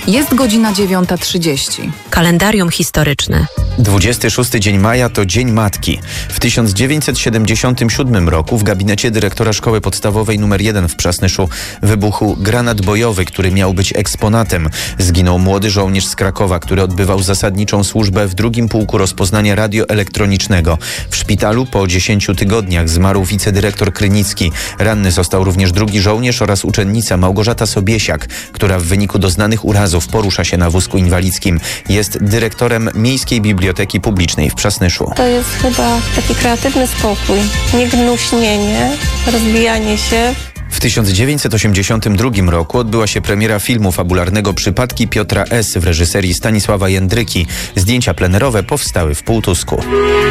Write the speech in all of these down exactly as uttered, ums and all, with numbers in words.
Jest godzina dziewiąta trzydzieści. Kalendarium historyczne. dwudziesty szósty dzień maja to Dzień Matki. W tysiąc dziewięćset siedemdziesiątym siódmym roku w gabinecie dyrektora Szkoły Podstawowej nr jeden w Przasnyszu wybuchł granat bojowy, który miał być eksponatem. Zginął młody żołnierz z Krakowa, który odbywał zasadniczą służbę w drugim pułku rozpoznania radioelektronicznego. W szpitalu po dziesięciu tygodniach zmarł wicedyrektor Krynicki. Ranny został również drugi żołnierz oraz uczennica Małgorzata Sobiesiak, która w wyniku doznanych urazów porusza się na wózku inwalidzkim. Jest dyrektorem Miejskiej Biblioteki Publicznej w Przasnyszu. To jest chyba taki kreatywny spokój, niegnuśnienie, rozbijanie się. W tysiąc dziewięćset osiemdziesiątym drugim roku odbyła się premiera filmu fabularnego Przypadki Piotra S. w reżyserii Stanisława Jędryki. Zdjęcia plenerowe powstały w Półtusku.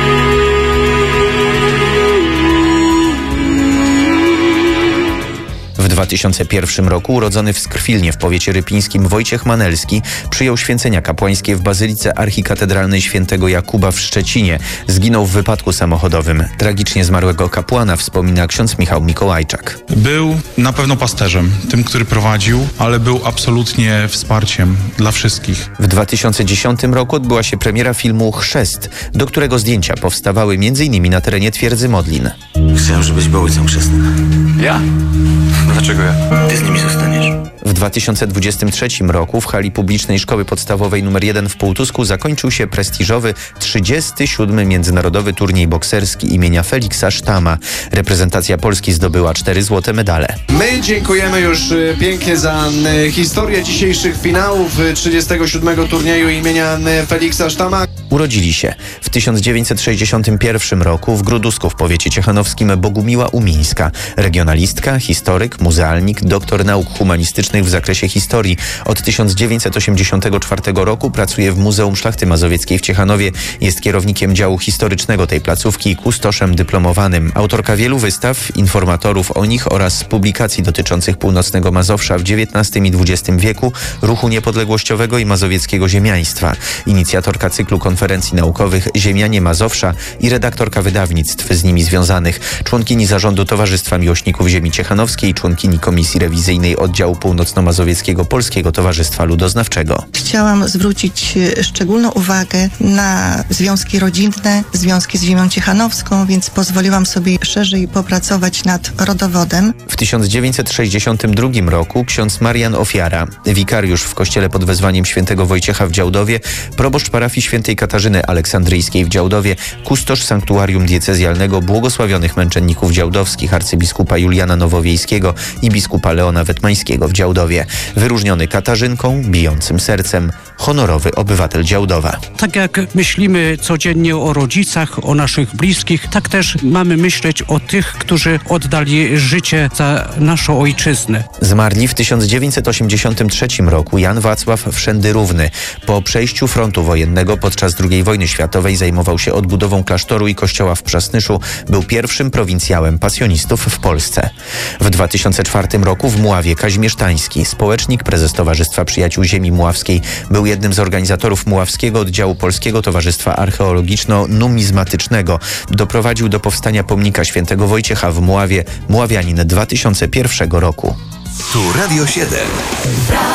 W dwa tysiące pierwszym roku urodzony w Skrwilnie w powiecie rypińskim Wojciech Manelski przyjął święcenia kapłańskie w Bazylice Archikatedralnej Świętego Jakuba w Szczecinie. Zginął w wypadku samochodowym. Tragicznie zmarłego kapłana wspomina ksiądz Michał Mikołajczak. Był na pewno pasterzem, tym, który prowadził, ale był absolutnie wsparciem dla wszystkich. W dwa tysiące dziesiątym roku odbyła się premiera filmu Chrzest, do którego zdjęcia powstawały m.in. na terenie twierdzy Modlin. Chciałem, żebyś był ojcem chrzestnym. Ja? Dlaczego ja? Ty z nimi zostaniesz. W dwa tysiące dwudziestym trzecim roku w hali publicznej Szkoły Podstawowej nr jeden w Półtusku zakończył się prestiżowy trzydziesty siódmy Międzynarodowy Turniej Bokserski imienia Feliksa Sztama. Reprezentacja Polski zdobyła cztery złote medale. My dziękujemy już pięknie za historię dzisiejszych finałów trzydziestego siódmego turnieju imienia Feliksa Sztama. Urodzili się w tysiąc dziewięćset sześćdziesiątym pierwszym roku w Grudusku w powiecie ciechanowskim Bogumiła Umińska. Regionalistka, historyk, muzealnik, doktor nauk humanistycznych w zakresie historii. Od tysiąc dziewięćset osiemdziesiątego czwartego roku pracuje w Muzeum Szlachty Mazowieckiej w Ciechanowie. Jest kierownikiem działu historycznego tej placówki i kustoszem dyplomowanym. Autorka wielu wystaw, informatorów o nich oraz publikacji dotyczących północnego Mazowsza w dziewiętnastym i dwudziestym wieku, ruchu niepodległościowego i mazowieckiego ziemiaństwa. Inicjatorka cyklu konferencji naukowych Ziemianie Mazowsza i redaktorka wydawnictw z nimi związanych. Członkini zarządu Towarzystwa Miłośników Ziemi Ciechanowskiej, członkini Komisji Rewizyjnej Oddziału Północno-Mazowieckiego Polskiego Towarzystwa Ludoznawczego. Chciałam zwrócić szczególną uwagę na związki rodzinne, związki z ziemią ciechanowską, więc pozwoliłam sobie szerzej popracować nad rodowodem. W tysiąc dziewięćset sześćdziesiątym drugim roku ksiądz Marian Ofiara, wikariusz w kościele pod wezwaniem świętego Wojciecha w Działdowie, proboszcz parafii świętej Katarzyny Aleksandryjskiej w Działdowie, kustosz sanktuarium diecezjalnego błogosławionych męczenników działdowskich arcybiskupa Juliana Nowowiejskiego i biskupa Leona Wetmańskiego w Działdowie. Wyróżniony Katarzynką, bijącym sercem, honorowy obywatel Działdowa. Tak jak myślimy codziennie o rodzicach, o naszych bliskich, tak też mamy myśleć o tych, którzy oddali życie za naszą ojczyznę. Zmarli w tysiąc dziewięćset osiemdziesiątym trzecim roku Jan Wacław Wszędy-Równy. Po przejściu frontu wojennego podczas drugiej wojny światowej zajmował się odbudową klasztoru i kościoła w Przasnyszu. Był pierwszym prowincjałem pasjonistów w Polsce. W dwa tysiące czwartym roku w Mławie Kazimierz Tański, społecznik, prezes Towarzystwa Przyjaciół Ziemi Mławskiej, był jednym z organizatorów Mławskiego Oddziału Polskiego Towarzystwa Archeologiczno-Numizmatycznego. Doprowadził do powstania pomnika świętego Wojciecha w Mławie, Mławianin dwa tysiące pierwszego roku. Tu Radio siedem.